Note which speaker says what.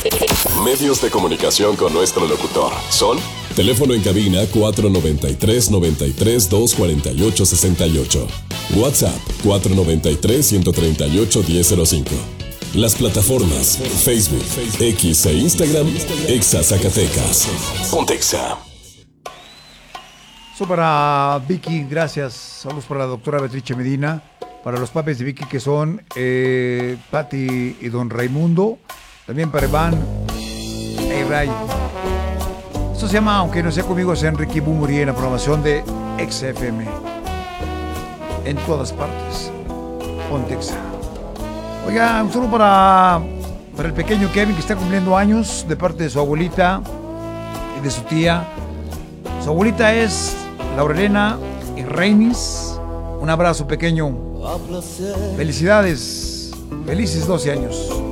Speaker 1: Medios de comunicación con nuestro locutor son: teléfono en cabina 493-93-248-68. WhatsApp 493-138-1005. Las plataformas Facebook, X e Instagram, Exa Zacatecas. Pontexa.
Speaker 2: Eso para Vicky, gracias. Saludos para la doctora Beatrice Medina. Para los papis de Vicky que son Patti y don Raimundo. También para Iván y Ray. Esto se llama Aunque no sea conmigo, es Enrique Bumuri en la programación de XFM. En todas partes. Pontexa. Oiga, un saludo para el pequeño Kevin que está cumpliendo años de parte de su abuelita y de su tía. Su abuelita es Laurelena y Reinis. Un abrazo pequeño. Felicidades. Felices 12 años.